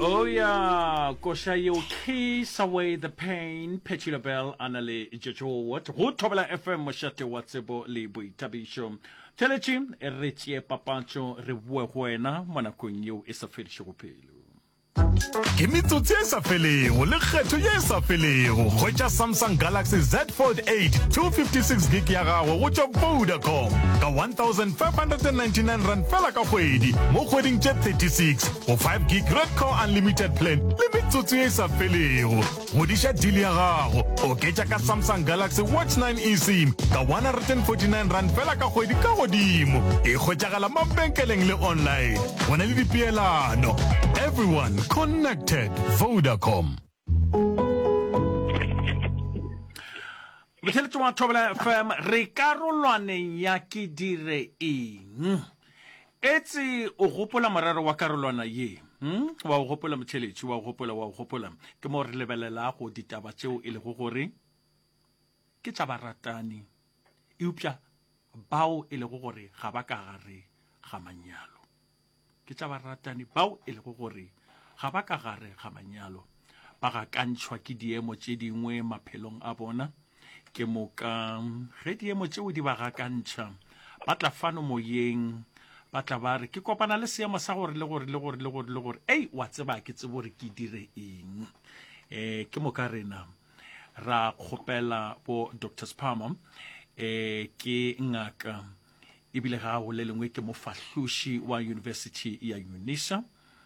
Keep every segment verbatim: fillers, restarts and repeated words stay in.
Oh yeah, Koshayo kiss away the pain, Petula Bell, Anale Jojo, what? Who Tobela F M, Moshate Watsebo, Libu, Tabisho, Telechim, Eritie Papancho, Rebuena, Manakunyo, is a fish pelu. Ke metsotso e sa felego le kgetho ye sa felego go tša Samsung Galaxy Z Fold eight two fifty-six gig ya gago go tša Vodacom ka one thousand five hundred ninety-nine rand fela ka kgwedi mo kgweding tše thirty-six go five gig red core unlimited plan le metsotso ye sa felego godiša deal ya gago oketša ka Samsung Galaxy Watch nine eSIM ka one hundred forty-nine rand fela ka kgwedi ka godimo e hwetšagala mabenkeleng le online go na le dipeelano. Everyone connected. Vodacom. Botheletse wa Tobela F M re karolwane ya ke dire eng etsi o gopola morero wa karolwana ye hm wa o gopola motheletse wa o gopola wa o gopola ke mo re lebelela go ditaba tseo e le go gore ke tsa baratani e upša bao e le go gore ga ba ka gare ga manyalo ke tsa baratani bao e le go gore ga ba ka gare ga manyalo ba ga kantšhwa ke diemo tše dingwe maphelong a bona ke moka ge diemo tšeo di ba ga kantšha ba tla fano moyeng ba tla ba re ke kopana le seemo sa gore le gore le gore le gore le gore ei wa tseba ke tsebo re ke dire eng eh ke moka rena ra kgopela bo Doctor Spama eh ke ngaka ibile ga go le lengwe ke mofahloši wa University ya UNISA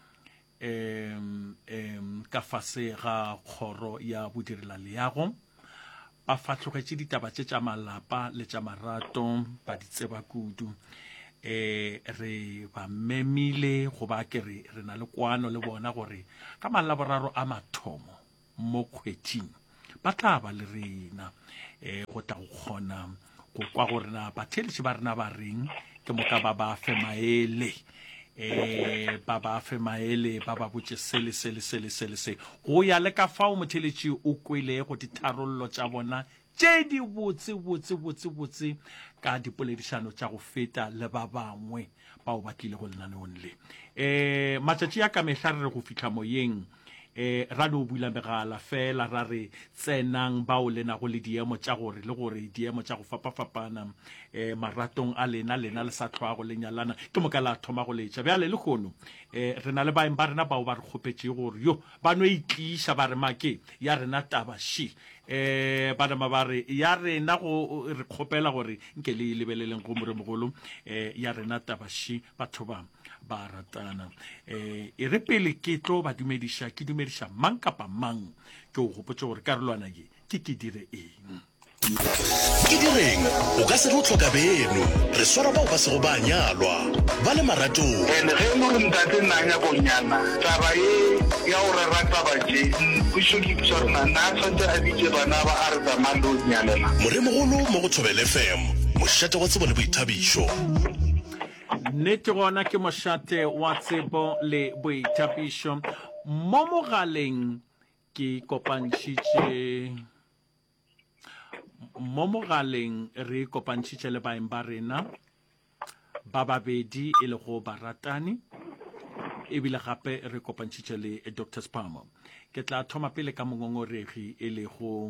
em em ka fase ga khoro ya bodirela leago ba fatlhogetše ditaba tše tša malapa le tša marato ba di tseba kudu eh re ba memile go ba ke re re na le kwano le bona gore ka malaboraro a mathomo mo kgwething ba tla ba le rena eh go tla go kgona go kwa gore na batheletši ba rena ba reng ke moka ba ba fe maele eh ba ba fe maele ba ba botše sele sele sele sele se go ya le ka fao motheletši o kwele go ditharollo tša bona tše di botse botse botse botse ka dipoledišano tša go feta le ba bangwe bao ba tlile go lenaneong le eh matšatši ya ka mehla re go fihla moyeng eh ra no bula megala fela ra re tsenang bao lena go le diemo tša gore le gore diemo tša go fapafapana eh maratong a lena lena le sa tlhoa go lenyalana ke moka la thoma go letša bjale le kgono eh re na le baeng ba rena bao ba re kgopetše gore yo ba no itliša ba re make ya rena taba shi eh ba ba re ya rena go re kgopela gore nke le lebeleleng go moremogolo eh ya rena taba shi batho ba ba ratana eh e re pele ke tlo ba dumediša ke dumediša mang kapa mang ke o gopotse gore karolwana ye ke ke dire eng ke direng o ka se re o tlhoka beno re swara bao ba se go ba nyalwa ba le maratong ene ge mo re ntate nanya bonyana taba ye ya o re rata ba je o shoki tsona na tsantsa a ditse bana ba a re tsamang lo nyalela moremogolo mo go Thobela F M mošate wa tsebo le boithabišo nnete gona ke mošate wa tsebo le boithabišo mo mogaleng ke kopantšhitše mo mogaleng re kopantšhitše le baeng ba rena ba babedi e le go baratani ebile gape re kopantšhitše le Doctor Spama ke tla thoma pele ka mongongoregi e le go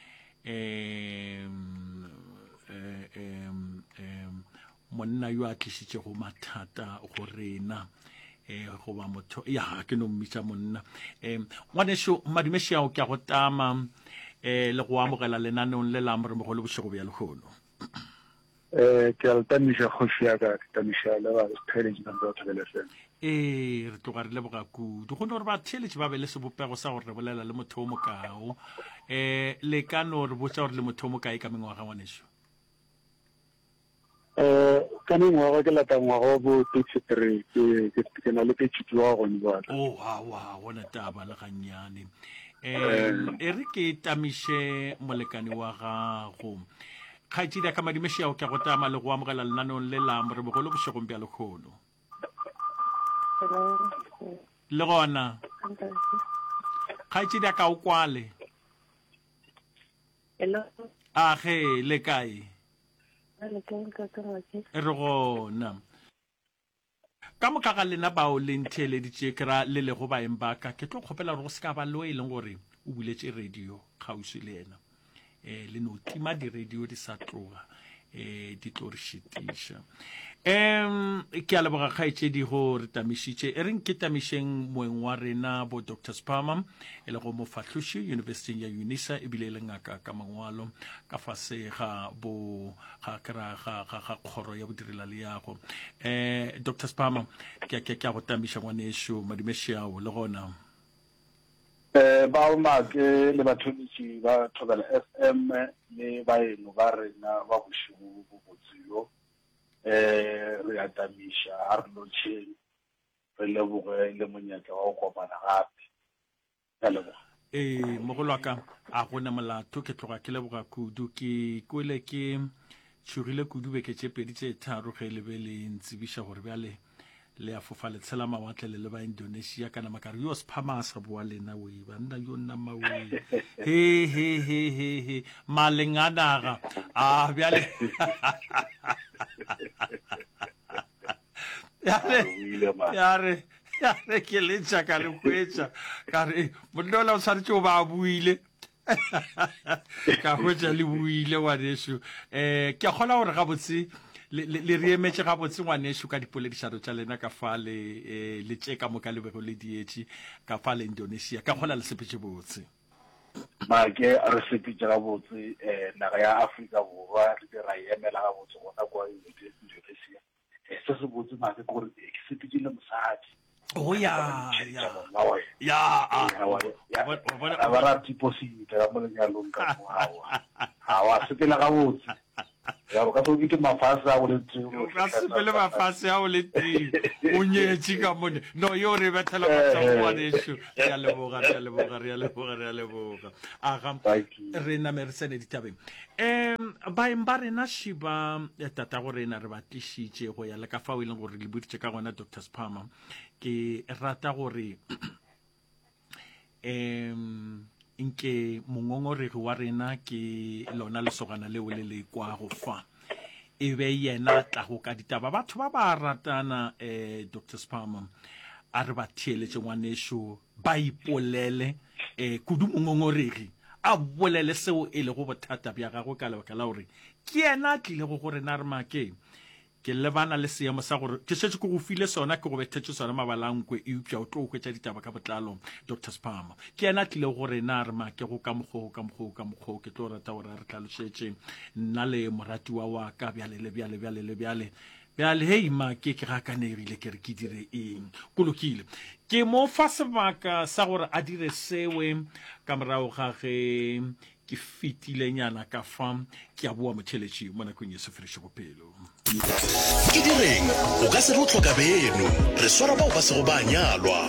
em em em monna yo a tlišitše go mathata go rena eh go ba motho ya ke no mmitša monna em ngwaneso madumešao ke a go tama eh le go amogela lenaneong le la moremogolo bošego bja lekgono eh ke a tamiša kgoši ya ka ke tamiša le ba theletše ka go Thobela F M eh re tloga re leboga kudu go no re ba theletše ba be le sebopego sa gore re bolela le motho o mokao eh le ka no re botša gore le motho o mokae ka mengwaga ngwaneso eh ka mengwaga ke lata ngwaga bo thirty-three ke ke na le thirty-two wa gone ba oh wa wa bona taba le gannyane eh e re ke tamiše molekani wa gago kgaitšedi ka madimešao ke go tama le go amogela lenaneong le la moremogolo bošegong bja lekgono le gona kgaitšedi ka o kwale hello a ge le kae re gona ka moka ga lena bao le ntheeleditše kra le le go baeng baka ke tlo kgopela gore go se ka ba lo e leng gore o buletše radio kgauswi le ena um le no tima di-radio di sa tloga um di tlo re šitiša um ke a leboga kgaetšedi go re tamišitše e reng ke tamišeng moeng wa rena bo Doctor Spama e le go mofahloši university ya UNISA e bile e le ngaka ka mangwalo ka fase ga bo ga kra ga ga kgoro ya bodirela le yago um Doctor Spama ke ke ke a go tamiša ngwanešo madimešeao le gona eh ba o ma ke le bathomitši ba Thobela F M le baeno ba rena ba go šigo bo botsilo eh re atamisha a re lotšheng re leboge le monyetla wa go kopana gape ka leboga eh mogolo wa ka a gona molato ke tloga ke leboga kudu ke kwele ke tšhogile kudu beke tše pedi tše tharo ge le be le ntsebiša gore bjale le a fofa le tshela mawatle le le ba Indonesia kana makare yo Spama sa bua lena we banda yo nna ma we he he he he he malenganaga a bjale yare yare yare ke le tša ka le kwetša ka re mondola o swaretse o ba buile ka hwetša le buile ngwaneso um ke a kgona gore gabotse le re emetše gabotse ngwaneso ka dipoledišano tša lena ka fa le le tše ka moka le bego le dietše ka fa le Indonesia ka kgona le sepetše botse make re sepetše gabotse um naga ya Afrika Borwa re ra emela gabotse gona kwa Indonesia se se botse make gore ke sepetše le mosadi oh ya ya ya a ba ra tiposita ka mo lenyalong ka mo ha wa sepela gabotse ya ka so ke mafase a go le tsego ka sepele mafase a go le tsego o nyetše ka mone no yo re bethela batla wa nesho ya leboga ya leboga ya leboga ya leboga aga re na mersene ditabeng em ba emba rena shiba tata go rena re batlišitše go ya le ka fa o ileng gore le buditše ka gona Doctor Spama ke rata gore em inke mongongoregi wa rena ke lona lesogana leo le le kwa go fa e be yena tla go ka ditaba batho ba ba ratana eh Doctor Spama a re ba theeletše ngwaneso ba ipolele eh kudu mongongoregi a bolele seo e le go bothata bja gago ka lebaka la gore ke yena tlile go gore na re make ke lebana le seemo sa gore ke setse go go file sona ke go bethetše sona mabalankwe e upša o tlo go kwetša ditaba ka botlalo Doctor Spama ke yena tlile gore na re make go ka mokgo ka mokgo ka mokgo ke tlo rata gore re tlhalošetše nna le moratiwa wa ka bjale le bjale bjale le bjale bjale hei ma ke ke ga kanegile ke re ke dire eng kolokile ke mo fa sebaka sa gore a dire sewe ka morago ga ge ke fitile nyana ka fa ke a bua motheletši mo nakong ye seferiše bophelo ke direng o ka se re o tlhoka beno re swara bao ba se go ba nyalwa